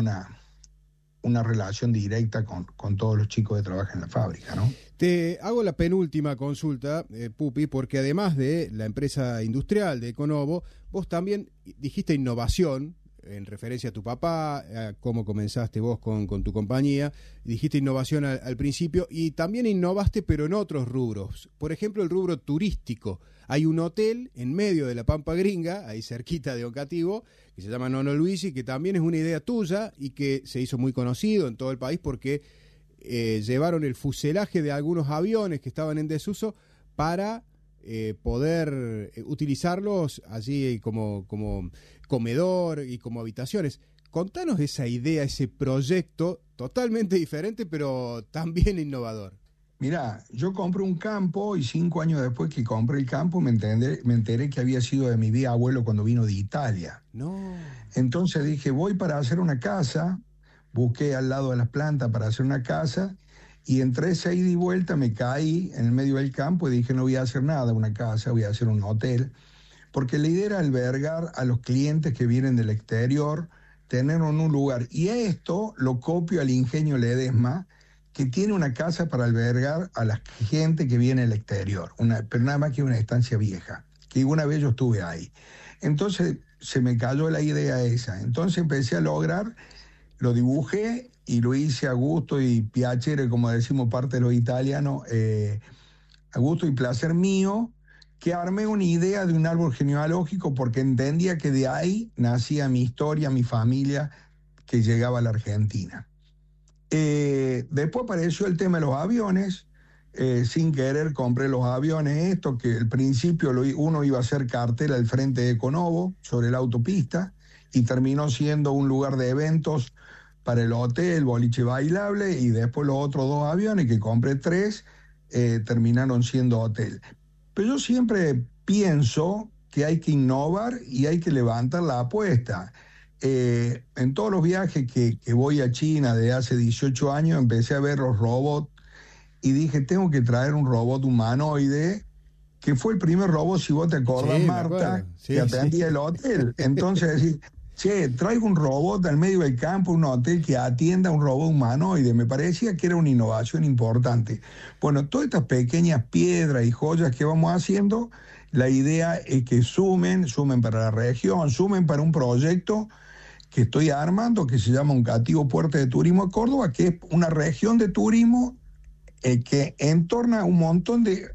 una relación directa con todos los chicos que trabajan en la fábrica, ¿no? Te hago la penúltima consulta, Pupi, porque además de la empresa industrial de Econovo, vos también dijiste innovación, en referencia a tu papá, a cómo comenzaste vos con tu compañía, dijiste innovación al principio, y también innovaste pero en otros rubros. Por ejemplo, el rubro turístico. Hay un hotel en medio de la Pampa Gringa, ahí cerquita de Oncativo, que se llama Nono Luisi, que también es una idea tuya y que se hizo muy conocido en todo el país porque llevaron el fuselaje de algunos aviones que estaban en desuso para poder utilizarlos allí como comedor y como habitaciones. Contanos esa idea, ese proyecto totalmente diferente, pero también innovador. Mirá, yo compré un campo y 5 años después que compré el campo me enteré que había sido de mi bisabuelo cuando vino de Italia. No. Entonces dije, voy para hacer una casa, busqué al lado de las plantas para hacer una casa y entre esa ida y vuelta me caí en el medio del campo y dije, no voy a hacer nada, una casa, voy a hacer un hotel. Porque la idea era albergar a los clientes que vienen del exterior, tenerlos en un lugar. Y esto lo copio al Ingenio Ledesma, que tiene una casa para albergar a la gente que viene del exterior, pero nada más que una estancia vieja, que una vez yo estuve ahí. Entonces se me cayó la idea esa. Entonces empecé a lograr, lo dibujé y lo hice a gusto y piacere, como decimos parte de los italianos, a gusto y placer mío, que armé una idea de un árbol genealógico porque entendía que de ahí nacía mi historia, mi familia, que llegaba a la Argentina. Después apareció el tema de los aviones, sin querer compré los aviones estos, que al principio uno iba a hacer cartel al frente de Econovo, sobre la autopista, y terminó siendo un lugar de eventos para el hotel, boliche bailable, y después los otros 2 aviones, que compré 3, terminaron siendo hotel. Pero yo siempre pienso que hay que innovar y hay que levantar la apuesta. En todos los viajes que voy a China desde hace 18 años empecé a ver los robots y dije, tengo que traer un robot humanoide, que fue el primer robot, si vos te acordás, Sí, Marta, sí, que atendía el hotel. Entonces decís, che, traigo un robot al medio del campo, un hotel que atienda a un robot humanoide. Me parecía que era una innovación importante. Bueno, todas estas pequeñas piedras y joyas que vamos haciendo, la idea es que sumen para la región, sumen para un proyecto que estoy armando, que se llama Oncativo Puerta de Turismo de Córdoba, que es una región de turismo que entorna un montón de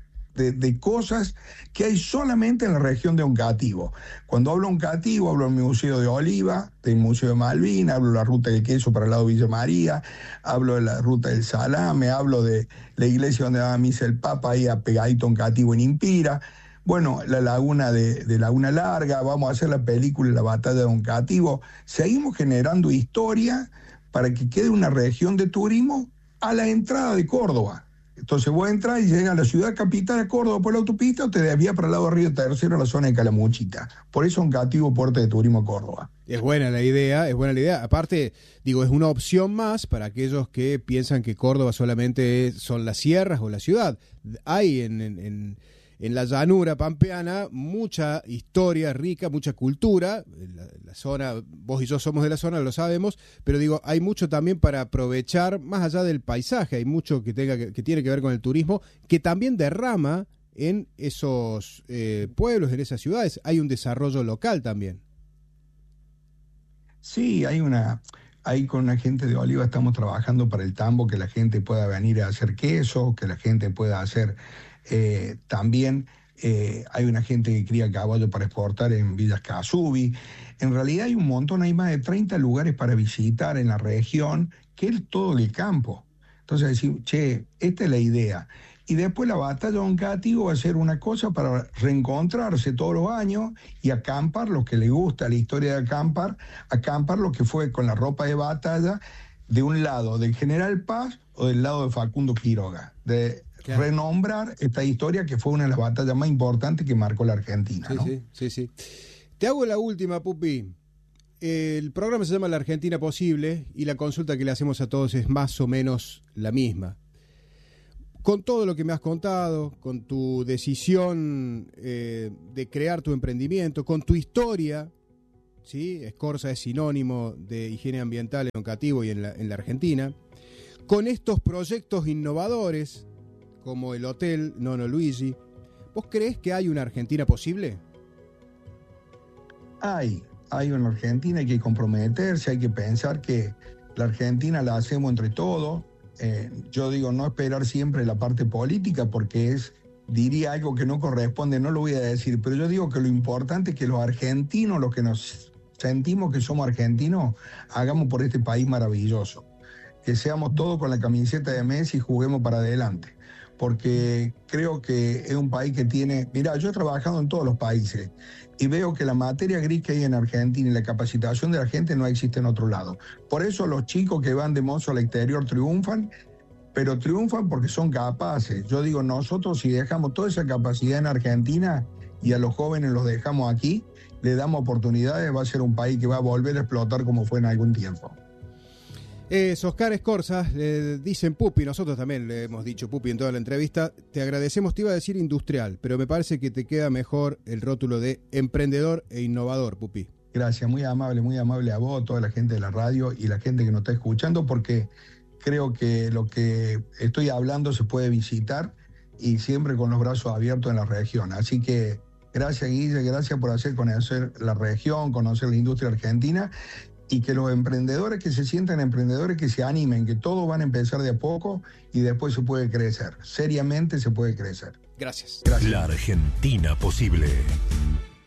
cosas que hay solamente en la región de Oncativo. Cuando hablo Oncativo, hablo del Museo de Oliva, del Museo de Malvinas, hablo de la Ruta del Queso para el lado de Villa María, hablo de la Ruta del Salame, hablo de la iglesia donde daba misa el Papa, ahí apegadito a Oncativo en Impira. Bueno, la laguna de Laguna Larga, vamos a hacer la película La Batalla de Oncativo. Seguimos generando historia para que quede una región de turismo a la entrada de Córdoba. Entonces vos entras y llegas a la ciudad capital de Córdoba por la autopista o te desvías para el lado de Río Tercero, a la zona de Calamuchita. Por eso Oncativo Puerta de Turismo Córdoba. Es buena la idea, es buena la idea. Aparte, digo, es una opción más para aquellos que piensan que Córdoba solamente son las sierras o la ciudad. Hay en la llanura pampeana mucha historia rica, mucha cultura. La zona, vos y yo somos de la zona, lo sabemos, pero digo, hay mucho también para aprovechar más allá del paisaje. Hay mucho que tiene que ver con el turismo, que también derrama en esos pueblos, en esas ciudades. Hay un desarrollo local también. Sí, ahí con la gente de Oliva estamos trabajando para el tambo, que la gente pueda venir a hacer queso, que la gente pueda hacer también, hay una gente que cría caballo para exportar en Villas Casubi. En realidad hay un montón, hay más de 30 lugares para visitar en la región, que es todo el campo. Entonces decir, che, esta es la idea. Y después la batalla de Oncativo va a ser una cosa para reencontrarse todos los años y acampar, los que les gusta la historia de acampar lo que fue con la ropa de batalla de un lado del General Paz o del lado de Facundo Quiroga, de renombrar esta historia que fue una de las batallas más importantes que marcó la Argentina, sí, ¿no? Sí. Te hago la última, Pupi. El programa se llama La Argentina Posible y la consulta que le hacemos a todos es más o menos la misma. Con todo lo que me has contado, con tu decisión de crear tu emprendimiento, con tu historia ¿sí? Scorza es sinónimo de higiene ambiental en Oncativo y en la Argentina. Con estos proyectos innovadores, como el Hotel Nono Luigi, ¿vos creés que hay una Argentina posible? Hay una Argentina, hay que comprometerse, hay que pensar que la Argentina la hacemos entre todos. Yo digo, no esperar siempre la parte política, porque diría algo que no corresponde, no lo voy a decir, pero yo digo que lo importante es que los argentinos, los que nos sentimos que somos argentinos, hagamos por este país maravilloso. Que seamos todos con la camiseta de Messi y juguemos para adelante. Porque creo que es un país que tiene... Mirá, yo he trabajado en todos los países y veo que la materia gris que hay en Argentina y la capacitación de la gente no existe en otro lado. Por eso los chicos que van de mozo al exterior triunfan, pero triunfan porque son capaces. Yo digo, nosotros si dejamos toda esa capacidad en Argentina y a los jóvenes los dejamos aquí, le damos oportunidades, va a ser un país que va a volver a explotar como fue en algún tiempo. Oscar Scorza, dicen Pupi, nosotros también le hemos dicho Pupi en toda la entrevista, te agradecemos, te iba a decir industrial, pero me parece que te queda mejor el rótulo de emprendedor e innovador, Pupi. Gracias, muy amable a vos, toda la gente de la radio y la gente que nos está escuchando, porque creo que lo que estoy hablando se puede visitar y siempre con los brazos abiertos en la región. Así que gracias, Guille, gracias por hacer conocer la región, conocer la industria argentina. Y que los emprendedores que se sientan emprendedores, que se animen, que todos van a empezar de a poco y después se puede crecer. Seriamente se puede crecer. Gracias. La Argentina posible.